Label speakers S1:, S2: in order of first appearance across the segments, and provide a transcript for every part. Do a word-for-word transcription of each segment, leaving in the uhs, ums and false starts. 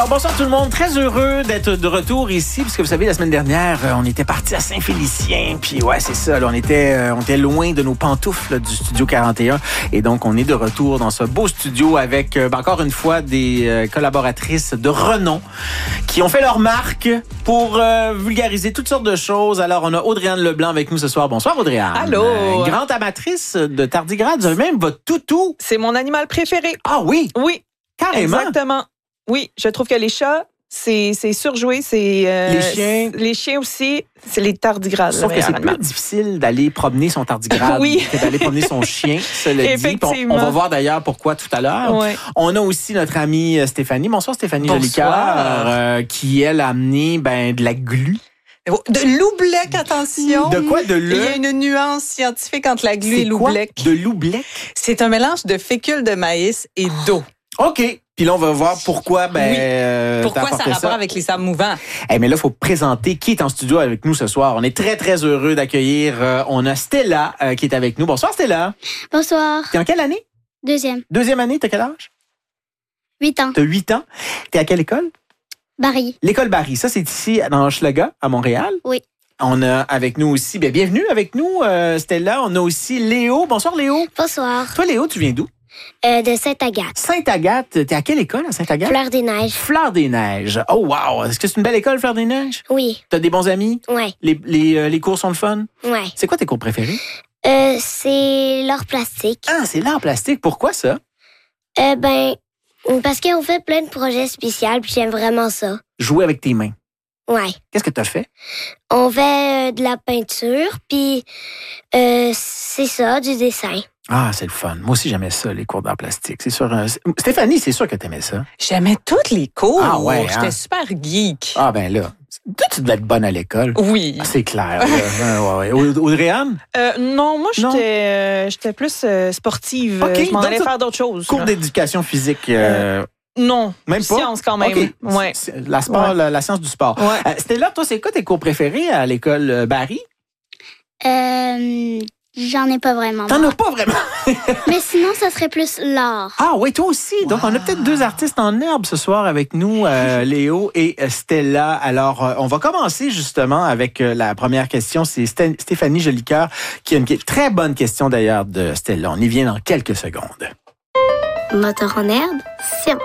S1: Alors, bonsoir tout le monde, très heureux d'être de retour ici, puisque vous savez, la semaine dernière, on était parti à Saint-Félicien, puis ouais, c'est ça, là, on était on était loin de nos pantoufles là, du Studio quarante et un, et donc on est de retour dans ce beau studio avec, euh, encore une fois, des euh, collaboratrices de renom qui ont fait leur marque pour euh, vulgariser toutes sortes de choses. Alors, on a Audrey-Anne Leblanc avec nous ce soir. Bonsoir Audrey-Anne.
S2: Allô.
S1: Euh, grande amatrice de tardigrade, vous avez même votre toutou.
S2: C'est mon animal préféré.
S1: Ah oui?
S2: Oui.
S1: Carrément?
S2: Exactement. Oui, je trouve que les chats, c'est, c'est surjoué. C'est, euh,
S1: les chiens.
S2: Les chiens aussi, c'est les tardigrades.
S1: Sauf que c'est plus difficile d'aller promener son tardigrade
S2: oui.
S1: que d'aller promener son chien. Cela
S2: Effectivement.
S1: dit. On, on va voir d'ailleurs pourquoi tout à l'heure.
S2: Ouais.
S1: On a aussi notre amie Stéphanie. Bonsoir Stéphanie Jolicoeur, euh, qui, elle, a amené ben, de la glu.
S3: De l'oubleck, attention.
S1: De quoi? De le...
S3: Il y a une nuance scientifique entre la glu
S1: c'est
S3: et l'oubleck.
S1: Quoi? De l'oubleck?
S3: C'est un mélange de fécule de maïs et d'eau.
S1: OK. Puis là, on va voir pourquoi. Ben,
S3: oui.
S1: euh,
S3: pourquoi ça a rapport ça. avec les sables mouvants.
S1: Hey, mais là, il faut présenter qui est en studio avec nous ce soir. On est très, très heureux d'accueillir. Euh, on a Stella euh, qui est avec nous. Bonsoir, Stella.
S4: Bonsoir.
S1: T'es en quelle année?
S4: Deuxième.
S1: Deuxième année, t'as quel âge?
S4: Huit ans.
S1: T'as huit ans. T'es à quelle école?
S4: Barry.
S1: L'école Barry. Ça, c'est ici, dans Hochelaga, à Montréal.
S4: Oui.
S1: On a avec nous aussi, bien, bienvenue avec nous, euh, Stella. On a aussi Léo. Bonsoir, Léo.
S4: Bonsoir.
S1: Toi, Léo, tu viens d'où?
S4: Euh, de Sainte-Agathe.
S1: Sainte-Agathe. T'es à quelle école à Sainte-Agathe?
S4: Fleur des Neiges.
S1: Fleur des Neiges. Oh, wow. Est-ce que c'est une belle école, Fleur des Neiges?
S4: Oui.
S1: T'as des bons amis?
S4: Oui.
S1: Les, les, euh, les cours sont le fun?
S4: Oui.
S1: C'est quoi tes cours préférés?
S4: Euh, c'est l'art plastique.
S1: Ah, c'est l'art plastique. Pourquoi ça?
S4: Euh, ben, parce qu'on fait plein de projets spéciaux, puis j'aime vraiment ça.
S1: Jouer avec tes mains.
S4: Ouais.
S1: Qu'est-ce que t'as fait?
S4: On fait euh, de la peinture, puis euh, c'est ça, du dessin.
S1: Ah, c'est le fun. Moi aussi, j'aimais ça, les cours d'art plastique. C'est sûr. Euh, Stéphanie, c'est sûr que t'aimais ça.
S3: J'aimais tous les cours.
S1: Ah ouais,
S3: J'étais
S1: hein?
S3: super geek.
S1: Ah ben là, toi, tu devais être bonne à l'école.
S3: Oui.
S1: Ah, c'est clair. ouais, ouais, ouais. Audrey-Anne?
S2: Euh, non, moi,
S1: Non.
S2: j'étais, euh, j'étais plus euh, sportive.
S1: OK,
S2: Je m'en
S1: donc
S2: allais
S1: ça-
S2: faire d'autres choses.
S1: Cours
S2: là.
S1: d'éducation physique. Euh,
S2: Non.
S1: même pas?
S2: Science quand même.
S1: OK.
S2: Ouais.
S1: C'est- La, sport,
S2: Ouais.
S1: la, la science du sport.
S2: Ouais.
S1: Euh, Stella, toi, c'est quoi tes cours préférés à l'école euh, Barry?
S4: Euh, j'en ai pas vraiment.
S1: T'en as pas vraiment.
S4: Mais sinon, ça serait plus l'art.
S1: Ah oui, toi aussi. Donc, on a peut-être deux artistes en herbe ce soir avec nous, euh, Léo et euh, Stella. Alors, euh, on va commencer justement avec euh, la première question. C'est Sté- Stéphanie Jolicoeur qui a une que- très bonne question d'ailleurs de Stella. On y vient dans quelques secondes.
S4: Moteur en herbe, science.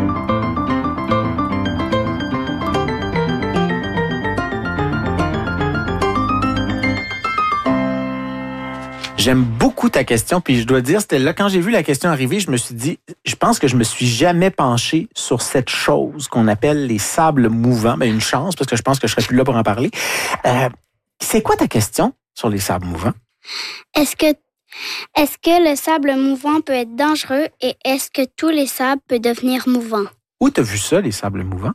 S1: J'aime beaucoup ta question, puis je dois dire, Stella, quand j'ai vu la question arriver, je me suis dit, je pense que je me suis jamais penché sur cette chose qu'on appelle les sables mouvants. Ben, une chance, parce que je pense que je serais plus là pour en parler. Euh, c'est quoi ta question sur les sables mouvants?
S4: Est-ce que est-ce que le sable mouvant peut être dangereux et est-ce que tous les sables peuvent devenir mouvants?
S1: Où t'as vu ça, les sables mouvants?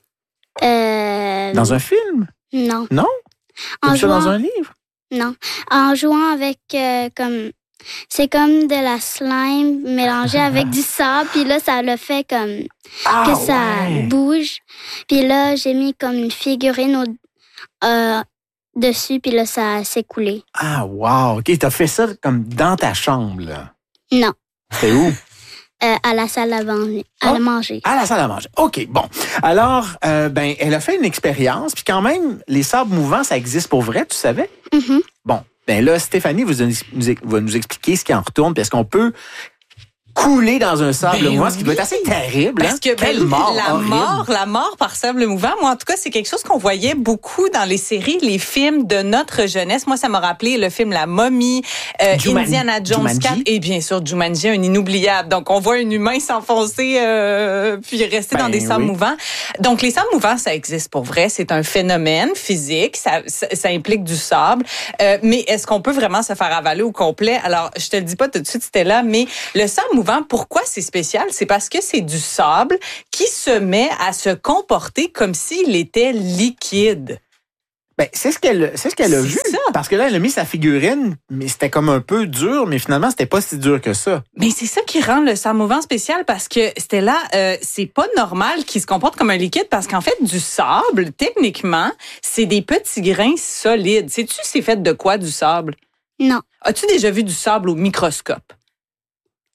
S4: Euh,
S1: Dans un film?
S4: non.
S1: Non? T'as
S4: En
S1: vu ça
S4: jouant,
S1: dans un livre?
S4: non. En jouant avec euh, comme c'est comme de la slime mélangée avec du sable, puis là ça le fait comme
S1: Ah,
S4: que ça
S1: ouais.
S4: bouge. Puis là j'ai mis comme une figurine au, euh, dessus, puis là ça s'est coulé.
S1: Ah, wow. OK, t'as fait ça comme dans ta chambre, là.
S4: Non.
S1: C'est où?
S4: Euh, à la salle à, manger. à
S1: Oh.
S4: manger.
S1: À la salle à manger. OK, bon. Alors, euh, ben, elle a fait une expérience, puis quand même, les sables mouvants, ça existe pour vrai, tu savais?
S4: Mhm.
S1: Bon, ben là, Stéphanie vous nous, va nous expliquer ce qui en retourne, puis est-ce qu'on peut couler dans un sable
S3: Ben
S1: mouvant, ce qui doit être assez terrible.
S3: Parce
S1: hein?
S3: que
S1: Quelle
S3: ben,
S1: mort
S3: la
S1: horrible.
S3: mort, la mort par sable mouvant, moi en tout cas, c'est quelque chose qu'on voyait beaucoup dans les séries, les films de notre jeunesse. Moi, ça m'a rappelé le film La Momie, euh,
S1: Juman-
S3: Indiana Jones
S1: Jumanji.
S3: quatre et bien sûr Jumanji, un inoubliable. Donc, on voit un humain s'enfoncer euh, puis rester
S1: Ben
S3: dans des sables
S1: oui.
S3: mouvants. Donc, les sables mouvants, ça existe pour vrai. C'est un phénomène physique. Ça, ça, ça implique du sable. Euh, mais est-ce qu'on peut vraiment se faire avaler au complet? Alors, je te le dis pas tout de suite, c'était là, mais le sable mouvant, pourquoi c'est spécial? C'est parce que c'est du sable qui se met à se comporter comme s'il était liquide.
S1: Ben, c'est ce qu'elle, c'est ce qu'elle a
S3: C'est
S1: vu.
S3: ça.
S1: Parce que là, elle a mis sa figurine, mais c'était comme un peu dur, mais finalement, c'était pas si dur que ça.
S3: Mais c'est ça qui rend le sable mouvant spécial parce que Stella, euh, c'est pas normal qu'il se comporte comme un liquide parce qu'en fait, du sable, techniquement, c'est des petits grains solides. Sais-tu c'est fait de quoi du sable?
S4: Non.
S3: As-tu déjà vu du sable au microscope?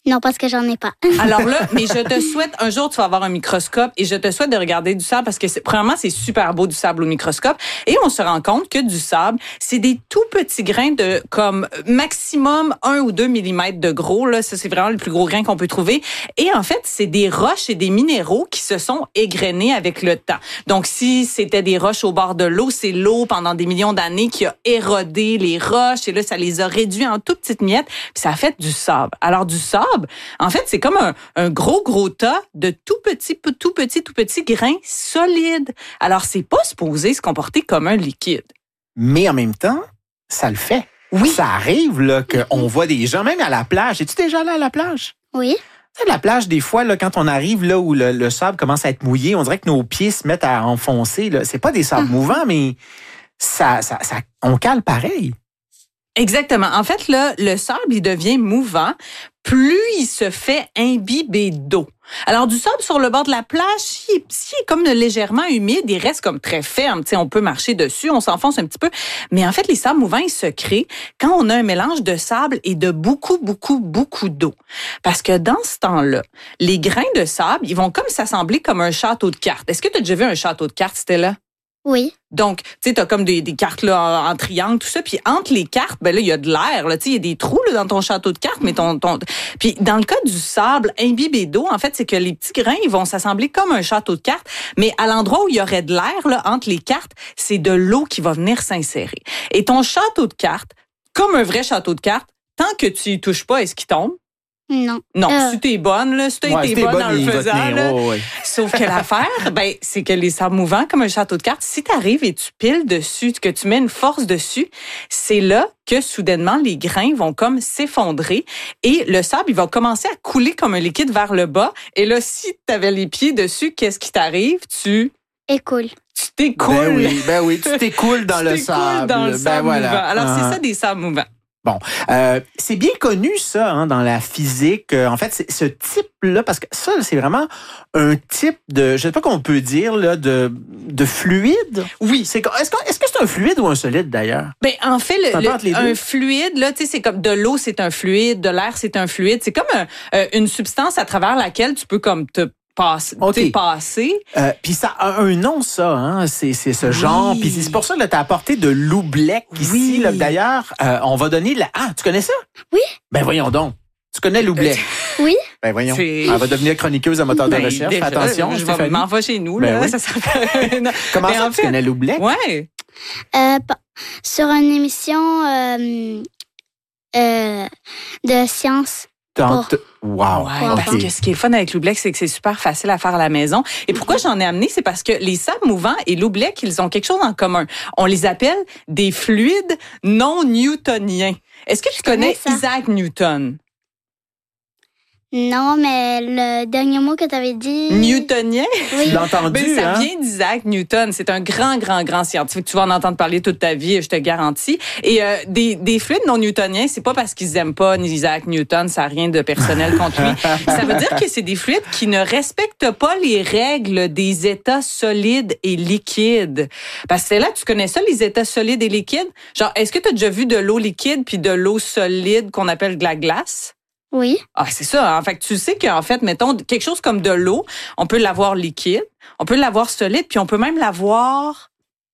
S4: Non, parce que j'en ai pas.
S3: Alors là, mais je te souhaite, un jour, tu vas avoir un microscope et je te souhaite de regarder du sable parce que, c'est, premièrement, c'est super beau du sable au microscope et on se rend compte que du sable, c'est des tout petits grains de comme maximum un ou deux millimètres de gros. Là, ça, c'est vraiment le plus gros grain qu'on peut trouver. Et en fait, c'est des roches et des minéraux qui se sont égrenés avec le temps. Donc, si c'était des roches au bord de l'eau, c'est l'eau pendant des millions d'années qui a érodé les roches et là, ça les a réduits en tout petites miettes puis ça a fait du sable. Alors, du sable, en fait, c'est comme un, un gros, gros tas de tout petits, tout petits, tout petits grains solides. Alors, c'est pas supposé se comporter comme un liquide.
S1: Mais en même temps, ça le fait.
S3: Oui.
S1: Ça arrive là qu'on voit des gens, même à la plage. Es-tu déjà allé à la plage?
S4: Oui.
S1: Tu sais, la plage, des fois, là, quand on arrive là où le, le sable commence à être mouillé, on dirait que nos pieds se mettent à enfoncer. Là. C'est pas des sables mouvants, mais ça, ça, ça, on cale pareil.
S3: Exactement. En fait, là, le sable, il devient mouvant plus il se fait imbiber d'eau. Alors, du sable sur le bord de la plage, s'il est, s'il est comme légèrement humide, il reste comme très ferme. Tu sais, on peut marcher dessus, on s'enfonce un petit peu. Mais en fait, les sables mouvants, ils se créent quand on a un mélange de sable et de beaucoup, beaucoup, beaucoup d'eau. Parce que dans ce temps-là, les grains de sable, ils vont comme s'assembler comme un château de cartes. Est-ce que tu as déjà vu un château de cartes, Stella?
S4: Oui.
S3: Donc, tu sais, t'as comme des, des cartes là en, en triangle, tout ça, puis entre les cartes, ben là, il y a de l'air, là, tu sais, il y a des trous là dans ton château de cartes, mais ton, ton, puis dans le cas du sable imbibé d'eau, en fait, c'est que les petits grains, ils vont s'assembler comme un château de cartes, mais à l'endroit où il y aurait de l'air là entre les cartes, c'est de l'eau qui va venir s'insérer. Et ton château de cartes, comme un vrai château de cartes, tant que tu y touches pas, est-ce qu'il tombe?
S4: Non.
S3: Non,
S4: Euh.
S3: si t'es bonne, là, si t'as
S1: Ouais,
S3: été
S1: si t'es
S3: bonne
S1: bonne,
S3: dans le
S1: il va
S3: faisant,
S1: tenir.
S3: là.
S1: Oh, ouais.
S3: Sauf que l'affaire, ben, c'est que les sables mouvants, comme un château de cartes, si t'arrives et tu piles dessus, que tu mets une force dessus, c'est là que soudainement, les grains vont comme s'effondrer et le sable, il va commencer à couler comme un liquide vers le bas. Et là, si t'avais les pieds dessus, qu'est-ce qui t'arrive? Tu...
S4: Écoule.
S3: Tu t'écoules.
S1: Ben oui, ben oui, tu t'écoules dans
S3: Tu
S1: le
S3: t'écoules
S1: sable.
S3: dans le
S1: Ben
S3: sable
S1: voilà.
S3: mouvant. Alors,
S1: Ah.
S3: c'est ça des sables mouvants.
S1: Bon, euh, c'est bien connu ça hein, dans la physique. Euh, en fait, c'est ce type-là, parce que ça, c'est vraiment un type de, je sais pas qu'on peut dire là, de de fluide.
S3: Oui.
S1: C'est est-ce que est-ce que c'est un fluide ou un solide d'ailleurs?
S3: Ben en fait, le,
S1: C'est un peu entre les
S3: le-
S1: deux.
S3: un fluide là, tu sais, c'est comme de l'eau, c'est un fluide, de l'air, c'est un fluide. C'est comme un- euh, une substance à travers laquelle tu peux comme te passer,
S1: Ok.
S3: tu sais, passer.
S1: Euh, puis ça a un nom ça, hein. C'est c'est ce
S3: Oui.
S1: genre. Puis c'est pour ça que tu as apporté de l'oubleck ici.
S3: Oui.
S1: Là, d'ailleurs, euh, on va donner la. Ah, tu connais ça?
S4: Oui.
S1: Ben voyons donc. Tu connais l'oubleck?
S4: Oui.
S1: Ben voyons.
S3: C'est-
S1: Elle va devenir chroniqueuse à moteur de
S3: Ben,
S1: recherche.
S3: déjà,
S1: Fais attention,
S3: je vais
S1: Stéphanie.
S3: m'en vais chez nous
S1: Ben
S3: là.
S1: oui.
S3: Ça s'appelle- Non.
S1: Comment
S3: Mais
S1: ça,
S3: en
S1: tu
S3: fait-
S1: connais l'oubleck?
S3: Ouais.
S4: Euh, pa- sur une émission euh, euh, de sciences.
S1: T'en-
S4: Pour-
S1: t- Wow.
S3: Ouais,
S1: OK.
S3: parce que ce qui est le fun avec l'oubleck, c'est que c'est super facile à faire à la maison. Et pourquoi j'en ai amené, c'est parce que les sables mouvants et l'oubleck, ils ont quelque chose en commun. On les appelle des fluides non newtoniens. Est-ce que tu connais
S4: connais ça.
S3: Isaac Newton?
S4: Non, mais le dernier mot que tu avais dit.
S3: Newtonien?
S1: Tu
S4: Oui.
S1: l'as entendu,
S3: Ben, ça
S1: hein?
S3: vient d'Isaac Newton. C'est un grand, grand, grand scientifique. Tu vas en entendre parler toute ta vie, je te garantis. Et euh, des, des fluides non newtoniens, c'est pas parce qu'ils aiment pas Isaac Newton, ça n'a rien de personnel contre lui. Ça veut dire que c'est des fluides qui ne respectent pas les règles des états solides et liquides. Parce que c'est là, tu connais ça, les états solides et liquides? Genre, est-ce que tu as déjà vu de l'eau liquide puis de l'eau solide qu'on appelle de la glace?
S4: Oui.
S3: Ah, c'est ça. En fait, tu sais qu'en fait, mettons, quelque chose comme de l'eau, on peut l'avoir liquide, on peut l'avoir solide, puis on peut même l'avoir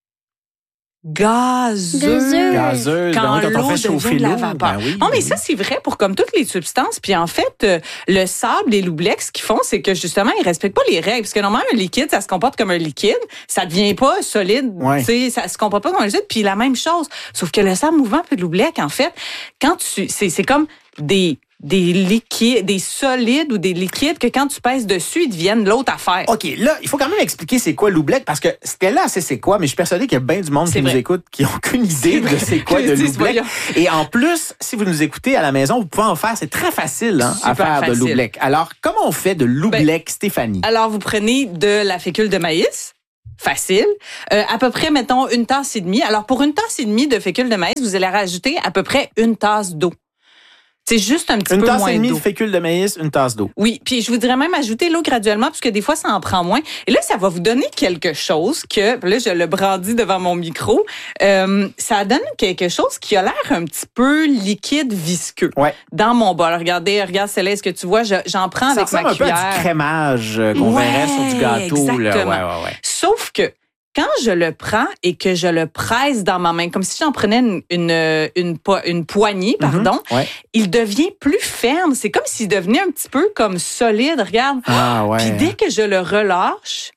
S3: gazeux.
S4: Gazeux.
S1: Gazeuse.
S3: Quand
S1: Ben oui, quand on
S3: l'eau
S1: fait chauffer
S3: devient de la
S1: l'eau.
S3: vapeur.
S1: Ben oui,
S3: non, mais
S1: oui.
S3: ça, c'est vrai pour comme toutes les substances. Puis en fait, euh, le sable et l'oubleck, ce qu'ils font, c'est que justement, ils respectent pas les règles. Parce que normalement, un liquide, ça se comporte comme un liquide. Ça devient pas solide.
S1: Ouais.
S3: Tu sais, ça se comporte pas comme un liquide. Puis la même chose. Sauf que le sable mouvant puis l'oubleck, en fait, quand tu, c'est, c'est comme des, des liquides, des solides ou des liquides que quand tu pèses dessus, ils deviennent l'autre affaire.
S1: OK, là, il faut quand même expliquer c'est quoi l'oubleck, parce que Stella sait c'est quoi, mais je suis persuadé qu'il y a bien du monde
S3: C'est
S1: qui
S3: vrai.
S1: nous écoute qui n'ont aucune idée de c'est quoi de
S3: Dis,
S1: l'oubleck.
S3: voyons.
S1: Et en plus, si vous nous écoutez à la maison, vous pouvez en faire. C'est très facile hein, à
S3: Super
S1: faire de
S3: facile.
S1: l'oubleck. Alors, comment on fait de l'oubleck, Stéphanie?
S3: Alors, vous prenez de la fécule de maïs. Facile. Euh, à peu près, mettons, une tasse et demie. Alors, pour une tasse et demie de fécule de maïs, vous allez rajouter à peu près une tasse d'eau. C'est juste un petit
S1: Une
S3: peu
S1: tasse
S3: moins
S1: et demie
S3: d'eau.
S1: de fécule de maïs, une tasse d'eau.
S3: Oui, puis je voudrais même ajouter l'eau graduellement parce que des fois, ça en prend moins. Et là, ça va vous donner quelque chose que, là, je le brandis devant mon micro, euh, ça donne quelque chose qui a l'air un petit peu liquide, visqueux
S1: Ouais.
S3: dans mon bol. Regardez, regarde, Céleste, est-ce que tu vois, je- j'en prends
S1: Ça
S3: avec ma
S1: ressemble un peu
S3: cuillère.
S1: à du crémage euh, qu'on
S3: Ouais,
S1: verrait sur du gâteau. Là.
S3: exactement.
S1: Ouais, ouais, ouais.
S3: Sauf que quand je le prends et que je le presse dans ma main, comme si j'en prenais une, une, une, po- une poignée, pardon,
S1: Mhm. Ouais.
S3: il devient plus ferme. C'est comme s'il devenait un petit peu comme solide, regarde.
S1: Ah, ouais.
S3: Puis dès que je le relâche,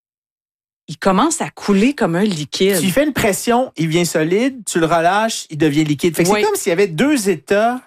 S3: il commence à couler comme un liquide.
S1: Tu fais une pression, il devient solide, tu le relâches, il devient liquide. Fait que
S3: Oui.
S1: c'est comme s'il y avait deux états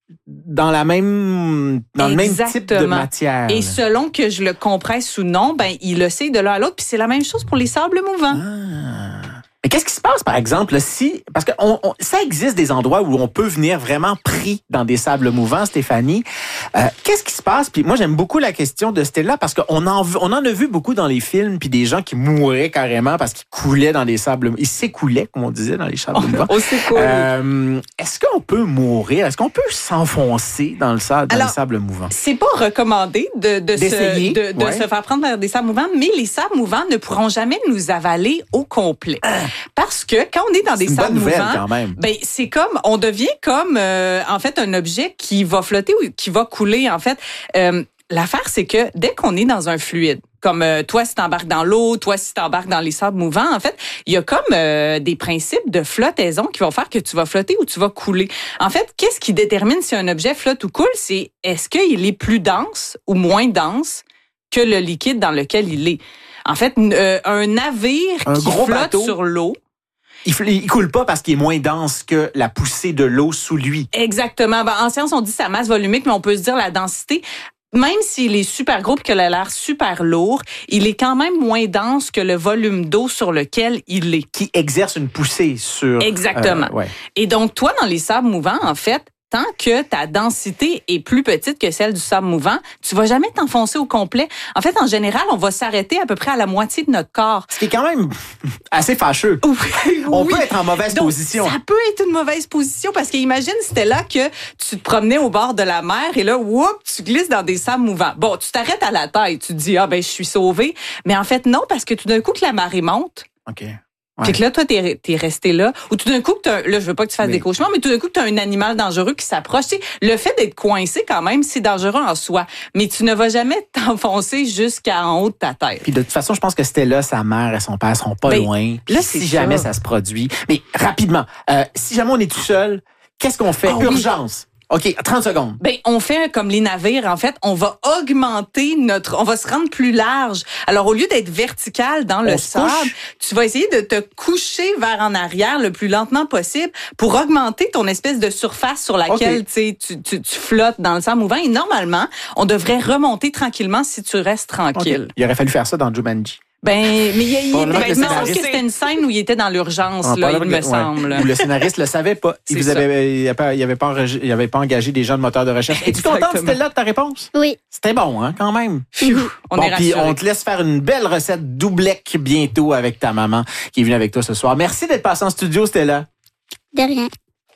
S1: dans la même dans le même type de
S3: Exactement.
S1: matière.
S3: Et
S1: là.
S3: selon que je le compresse ou non, ben il le sait de l'un à l'autre. Puis c'est la même chose pour les sables mouvants.
S1: Ah. Mais qu'est-ce qui se passe, par exemple, là, si... Parce que on, on- ça existe des endroits où on peut venir vraiment pris dans des sables mouvants, Stéphanie. Euh, qu'est-ce qui se passe? Puis moi, j'aime beaucoup la question de Stella parce qu'on en, on en a vu beaucoup dans les films, puis des gens qui mouraient carrément parce qu'ils coulaient dans des sables... Ils s'écoulaient, comme on disait, dans les sables mouvants.
S3: Aussi cool.
S1: Euh, est-ce qu'on peut mourir? Est-ce qu'on peut s'enfoncer dans le sable, dans
S3: Alors,
S1: les sables mouvants?
S3: C'est pas recommandé de, de,
S1: D'essayer,
S3: se, de, de
S1: ouais.
S3: se faire prendre par des sables mouvants, mais les sables mouvants ne pourront jamais nous avaler au complet. Parce que quand on est dans
S1: C'est
S3: des
S1: une bonne
S3: sables
S1: nouvelle,
S3: mouvants,
S1: quand même.
S3: ben c'est comme on devient comme euh, en fait un objet qui va flotter ou qui va couler. En fait, euh, l'affaire c'est que dès qu'on est dans un fluide, comme euh, toi si t'embarques dans l'eau, toi si t'embarques dans les sables mouvants, en fait, il y a comme euh, des principes de flottaison qui vont faire que tu vas flotter ou tu vas couler. En fait, qu'est-ce qui détermine si un objet flotte ou coule? C'est est-ce qu'il est plus dense ou moins dense que le liquide dans lequel il est. En fait, euh, un navire
S1: Un
S3: qui
S1: gros
S3: flotte
S1: bateau.
S3: sur l'eau.
S1: Il, fl- il coule pas parce qu'il est moins dense que la poussée de l'eau sous lui.
S3: Exactement. Ben, en science, on dit sa masse volumique, mais on peut se dire la densité. Même s'il est super gros et qu'il a l'air super lourd, il est quand même moins dense que le volume d'eau sur lequel il est.
S1: Qui exerce une poussée sur...
S3: Exactement.
S1: euh, ouais.
S3: Et donc, toi, dans les sables mouvants, en fait, tant que ta densité est plus petite que celle du sable mouvant, tu vas jamais t'enfoncer au complet. En fait, en général, on va s'arrêter à peu près à la moitié de notre corps.
S1: Ce qui est quand même assez fâcheux.
S3: Oui,
S1: On
S3: oui.
S1: peut être en mauvaise
S3: Donc,
S1: position.
S3: Ça peut être une mauvaise position parce qu'imagine, c'était là que tu te promenais au bord de la mer et là, whoop, tu glisses dans des sables mouvants. Bon, tu t'arrêtes à la taille, tu te dis, ah ben, je suis sauvé. Mais en fait, non, parce que tout d'un coup, que la marée monte,
S1: OK.
S3: puis que là, toi, t'es, t'es resté là. Ou tout d'un coup, que t'as, là, je veux pas que tu fasses
S1: Mais-
S3: des cauchemars, mais tout d'un coup, que t'as un animal dangereux qui s'approche. Tu sais, le fait d'être coincé, quand même, c'est dangereux en soi. Mais tu ne vas jamais t'enfoncer jusqu'en haut de ta tête.
S1: Puis de toute façon, je pense que Stella, sa mère et son père seront pas
S3: Ben,
S1: loin.
S3: là,
S1: Puis
S3: c'est
S1: si
S3: ça.
S1: jamais ça se produit. Mais rapidement, euh, si jamais on est tout seul, qu'est-ce qu'on fait?
S3: Ah oui.
S1: Urgence. OK, trente secondes.
S3: Ben, on fait comme les navires, en fait, on va augmenter notre, on va se rendre plus large. Alors, au lieu d'être vertical dans le
S1: On se
S3: sable,
S1: couche.
S3: tu vas essayer de te coucher vers en arrière le plus lentement possible pour augmenter ton espèce de surface sur laquelle
S1: OK.
S3: tu sais, tu, tu, tu flottes dans le sable mouvant. Et normalement, on devrait remonter tranquillement si tu restes
S1: OK.
S3: tranquille.
S1: Il aurait fallu faire ça dans Jumanji.
S3: Ben, mais il, y a- il,
S1: Probablement
S3: ben,
S1: que le
S3: il me semble
S1: scénariste-
S3: que c'était une scène où il était dans l'urgence,
S1: Ah,
S3: là, il
S1: probablement
S3: me
S1: que- ouais.
S3: semble.
S1: Ou le scénariste le savait pas. Il
S3: C'est
S1: vous
S3: ça.
S1: avait, il avait pas, il avait pas, enregi- il avait pas engagé des gens de moteur de recherche. Es-tu contente,
S3: Exactement.
S1: Stella, de ta réponse?
S4: Oui.
S1: C'était bon, hein, quand même.
S3: Phew, on
S1: bon,
S3: est
S1: puis
S3: rassurés.
S1: on te laisse faire une belle recette doublec bientôt avec ta maman qui est venue avec toi ce soir. Merci d'être passée en studio, Stella.
S4: De rien.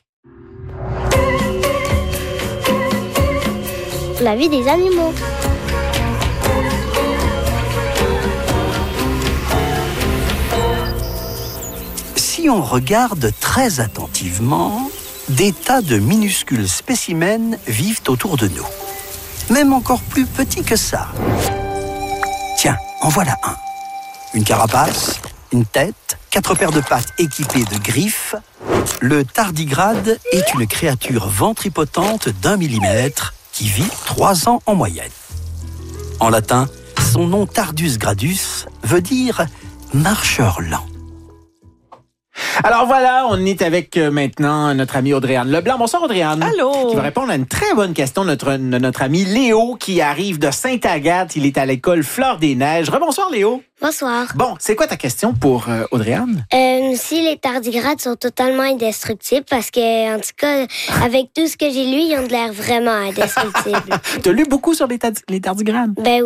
S4: La vie des animaux.
S5: Si on regarde très attentivement, des tas de minuscules spécimens vivent autour de nous. Même encore plus petits que ça. Tiens, en voilà un. Une carapace, une tête, quatre paires de pattes équipées de griffes. Le tardigrade est une créature ventripotente d'un millimètre qui vit trois ans en moyenne. En latin, son nom Tardus gradus veut dire marcheur lent.
S1: Alors voilà, on est avec euh, maintenant notre amie Audrey-Anne Leblanc. Bonsoir Audrey-Anne.
S2: Allô?
S1: Qui va répondre à une très bonne question de notre, de notre ami Léo qui arrive de Sainte-Agathe. Il est à l'école Fleur des Neiges. Rebonsoir Léo.
S4: Bonsoir.
S1: Bon, c'est quoi ta question pour euh, Audrey-Anne?
S4: Euh, si les tardigrades sont totalement indestructibles, parce que, en tout cas, avec tout ce que j'ai lu, ils ont de l'air vraiment indestructibles.
S1: T'as lu beaucoup sur les, tad- les tardigrades?
S4: Ben oui.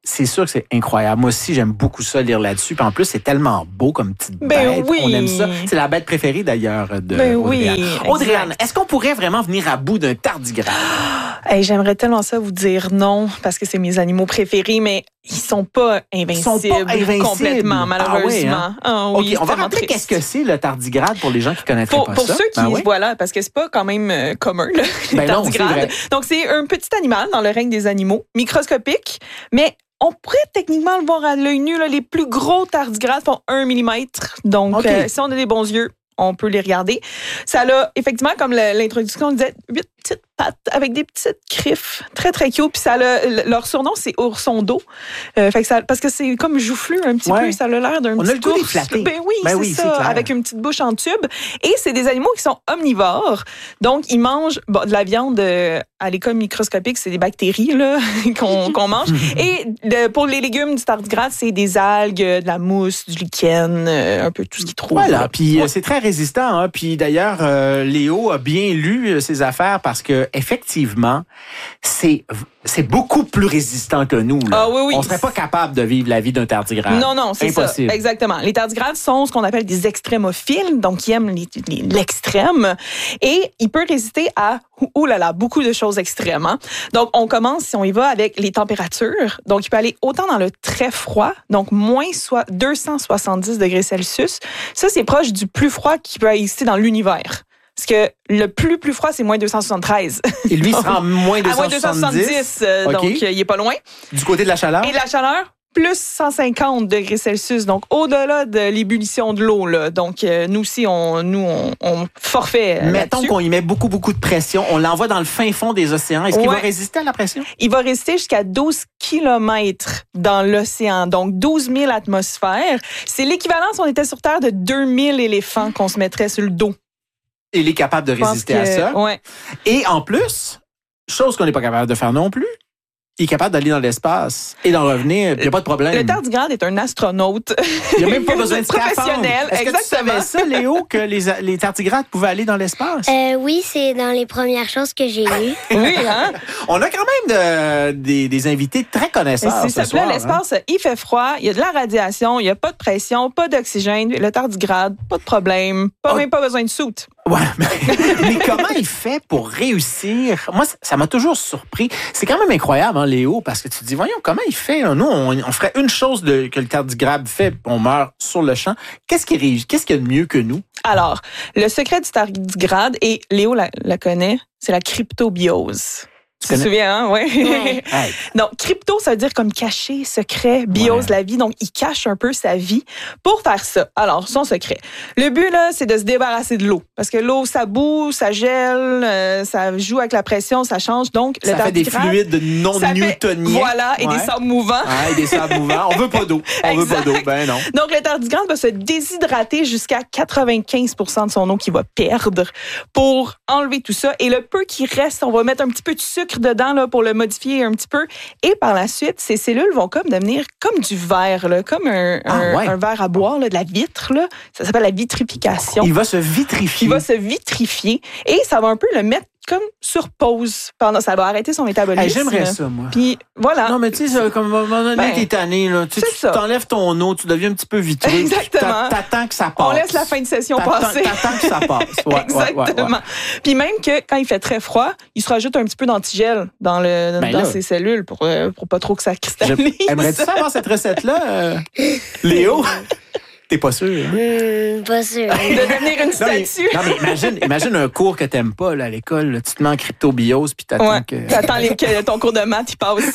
S1: c'est sûr que c'est incroyable. Moi aussi, j'aime beaucoup ça, lire là-dessus. Puis en plus, c'est tellement beau comme petite
S2: Ben
S1: bête.
S2: oui.
S1: On aime ça. C'est la bête préférée, d'ailleurs, de
S2: Ben
S1: Audrey-Anne.
S2: oui,
S1: Audrey-Anne,
S2: exact.
S1: est-ce qu'on pourrait vraiment venir à bout d'un tardigrade?
S2: Hey, j'aimerais tellement ça vous dire non, parce que c'est mes animaux préférés, mais ils sont pas invincibles,
S1: sont pas invincibles.
S2: complètement, malheureusement.
S1: Ah ouais, hein?
S2: Ah
S1: OK,
S2: oui,
S1: on va
S2: c'est
S1: rappeler
S2: tellement
S1: qu'est-ce que
S2: triste.
S1: c'est le tardigrade pour les gens qui connaîtraient
S2: Pour,
S1: pas
S2: pour
S1: ça.
S2: ceux qui,
S1: Ben oui.
S2: voilà, parce que c'est pas quand même euh, commun, là, les
S1: Ben non, c'est
S2: tardigrades.
S1: vrai.
S2: Donc, c'est un petit animal dans le règne des animaux, microscopique, mais on pourrait techniquement le voir à l'œil nu. Là, les plus gros tardigrades font un millimètre. Donc,
S1: OK.
S2: euh, si on a des bons yeux, on peut les regarder. Ça a, effectivement, comme le- l'introduction disait, huit petites pattes avec des petites griffes. Très, très cute. Puis ça a, leur surnom, c'est ourson d'eau. Euh, fait que ça, parce que c'est comme joufflu un petit
S1: Ouais.
S2: peu. Ça a l'air d'un
S1: On
S2: petit
S1: a le goût d'y
S2: ours.
S1: flatter.
S2: Ben oui,
S1: Ben
S2: c'est
S1: oui, c'est
S2: ça.
S1: clair.
S2: Avec une petite bouche en tube. Et c'est des animaux qui sont omnivores. Donc, ils mangent bon, de la viande euh, à l'école microscopique. C'est des bactéries là, qu'on qu'on mange. Et de- pour les légumes du tardigrade, c'est des algues, de la mousse, du lichen, euh, un peu tout ce qu'ils trouvent.
S1: Voilà,
S2: là.
S1: puis euh,
S2: Ouais.
S1: c'est très résistant. Hein? Puis d'ailleurs, euh, Léo a bien lu euh, ses affaires parce que effectivement, c'est c'est beaucoup plus résistant que nous. Là.
S2: Ah oui, oui.
S1: On serait pas capable de vivre la vie d'un tardigrade.
S2: Non, non, c'est ça.
S1: Impossible.
S2: Exactement. Les tardigrades sont ce qu'on appelle des extrémophiles, donc ils aiment les- les- l'extrême. Et il peut résister à, oh là là, beaucoup de choses extrêmes. Hein. Donc, on commence, si on y va, avec les températures. Donc, il peut aller autant dans le très froid, donc moins soit deux cent soixante-dix degrés Celsius. Ça, c'est proche du plus froid qui peut exister dans l'univers. Parce que le plus plus froid, c'est moins deux cent soixante-treize.
S1: Et lui sera moins deux
S2: À moins
S1: cent
S2: deux cent
S1: soixante-dix.
S2: soixante-dix, euh,
S1: OK.
S2: donc euh, il est pas loin.
S1: Du côté de la chaleur.
S2: Et la chaleur, plus cent cinquante degrés Celsius, donc au-delà de l'ébullition de l'eau. Là. Donc, euh, nous aussi, on, nous, on, on forfait euh,
S1: Mettons
S2: là-dessus.
S1: qu'on y met beaucoup, beaucoup de pression. On l'envoie dans le fin fond des océans. Est-ce qu'il
S2: Ouais.
S1: va résister à la pression?
S2: Il va rester jusqu'à douze kilomètres dans l'océan, donc douze mille atmosphères. C'est l'équivalent, si on était sur Terre, de deux mille éléphants qu'on se mettrait sur le dos.
S1: Il est capable de
S2: Je pense
S1: résister à
S2: que-
S1: ça.
S2: Ouais.
S1: Et en plus, chose qu'on n'est pas capable de faire non plus, il est capable d'aller dans l'espace et d'en revenir. Il n'y a pas de problème.
S2: Le tardigrade est un astronaute.
S1: Il n'y a même pas besoin de scaphandre.
S2: professionnel.
S1: Est-ce que tu
S2: Exactement.
S1: savais ça, Léo, que les, les tardigrades pouvaient aller dans l'espace?
S4: Euh, oui, c'est dans les premières choses que j'ai lues.
S2: Oui, hein?
S1: On a quand même de- des, des invités très connaisseurs
S2: C'est
S1: ce
S2: ça. Puis là,
S1: soir. hein.
S2: l'espace, il fait froid, il y a de la radiation, il n'y a pas de pression, pas d'oxygène, le tardigrade, pas de problème, pas,
S1: Oh.
S2: même pas besoin de soute.
S1: Ouais, mais, mais comment il fait pour réussir? Moi, ça- ça m'a toujours surpris. C'est quand même incroyable, hein, Léo, parce que tu te dis, voyons, comment il fait? Nous, on, on ferait une chose de, que le tardigrade fait, on meurt sur le champ. Qu'est-ce qui réussit? Qu'est-ce qu'il y a de mieux que nous?
S2: Alors, le secret du tardigrade, et Léo la, la connaît, c'est la cryptobiose. Tu te
S1: connais?
S2: souviens, hein? Ouais.
S1: Hey,
S2: Donc, crypto, ça veut dire comme caché, secret, biose,
S1: Ouais.
S2: la vie. Donc, il cache un peu sa vie pour faire ça. Alors, son secret. Le but, là, c'est de se débarrasser de l'eau. Parce que l'eau, ça boue, ça gèle, euh, ça joue avec la pression, ça change. Donc, le
S1: ça fait des
S2: tardigrade,
S1: fluides
S2: ça fait-
S1: non-newtoniens.
S2: Voilà, et
S1: Ouais.
S2: des sables mouvants.
S1: Ouais, et des sables mouvants. On veut pas d'eau. On veut pas
S2: Exact.
S1: d'eau. Ben non.
S2: Donc, le tardigrade va se déshydrater jusqu'à quatre-vingt-quinze pour cent de son eau qu'il va perdre pour enlever tout ça. Et le peu qui reste, on va mettre un petit peu de sucre dedans là, pour le modifier un petit peu. Et par la suite, ces cellules vont comme devenir comme du verre, là, comme un,
S1: Ah,
S2: un,
S1: ouais.
S2: un verre à boire, là, de la vitre. Là. Ça s'appelle la vitrification.
S1: Il va se vitrifier.
S2: Il va se vitrifier et ça va un peu le mettre comme sur pause. Pendant, ça va arrêter son métabolisme.
S1: Hey, j'aimerais ça, moi.
S2: Puis voilà.
S1: Non, mais tu sais, comme à un moment donné,
S2: Ben,
S1: t'es tanné, là. Tu sais,
S2: c'est
S1: tu
S2: ça.
S1: t'enlèves ton eau, tu deviens un petit peu vitreux.
S2: Exactement.
S1: T'a- T'attends que ça passe.
S2: On laisse la fin de session
S1: T'attends-
S2: passer.
S1: T'attends que ça passe. Ouais,
S2: Exactement.
S1: ouais, ouais, ouais.
S2: Puis même que quand il fait très froid, il se rajoute un petit peu d'antigel dans le
S1: Ben
S2: dans
S1: là.
S2: ses cellules pour euh, pour pas trop que ça cristallise.
S1: Aimerais-tu savoir cette recette-là, euh, Léo? T'es pas sûr, hein?
S4: Hmm, pas sûr.
S2: De devenir une
S1: Non, mais,
S2: statue.
S1: non, mais imagine, imagine un cours que t'aimes pas là, à l'école. là. Tu te mets en cryptobiose puis t'attends
S2: Ouais.
S1: que...
S2: T'attends les- que ton cours de maths il passe.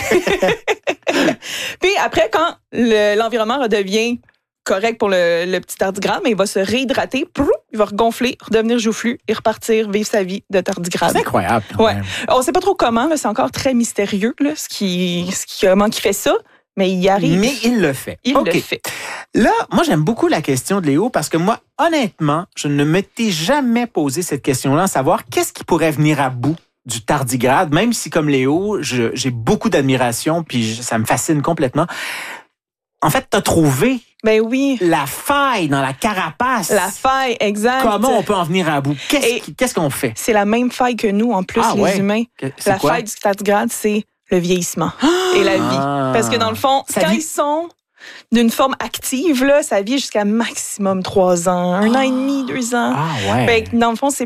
S2: Puis après, quand le- l'environnement redevient correct pour le, le petit tardigrade, mais il va se réhydrater, prou, il va regonfler, redevenir joufflu et repartir vivre sa vie de tardigrade.
S1: C'est incroyable. quand
S2: Ouais.
S1: même.
S2: On sait pas trop comment, là, c'est encore très mystérieux, là, ce qui, ce qui, comment il fait ça, mais il y arrive.
S1: Mais il le fait.
S2: il
S1: OK.
S2: le fait.
S1: Là, moi, j'aime beaucoup la question de Léo parce que moi, honnêtement, je ne m'étais jamais posé cette question-là, à savoir qu'est-ce qui pourrait venir à bout du tardigrade, même si, comme Léo, je- j'ai beaucoup d'admiration puis je- ça me fascine complètement. En fait, tu as trouvé
S2: Ben oui,
S1: la faille dans la carapace.
S2: la faille, exact.
S1: Comment on peut en venir à bout? Qu'est-ce
S2: Et-
S1: qui- qu'est-ce qu'on fait?
S2: C'est la même faille que nous, en plus,
S1: Ah
S2: les
S1: ouais?
S2: humains.
S1: Que- C'est
S2: La
S1: quoi?
S2: faille du tardigrade, c'est le vieillissement. et la vie. Parce que dans le fond,
S3: Ça
S2: quand
S3: vit-
S2: ils sont d'une forme active, là, ça vit jusqu'à maximum trois ans, un an et demi, deux ans.
S1: Ah ouais.
S2: Fait que dans le fond, c'est